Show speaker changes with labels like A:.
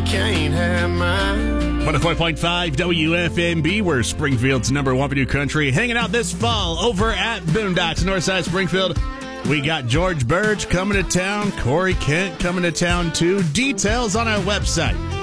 A: can't have mine.
B: 104.5 WFMB, we're Springfield's number one for new country. Hanging out this fall over at Boondocks, Northside Springfield. We got George Burge coming to town, Corey Kent coming to town too. Details on our website,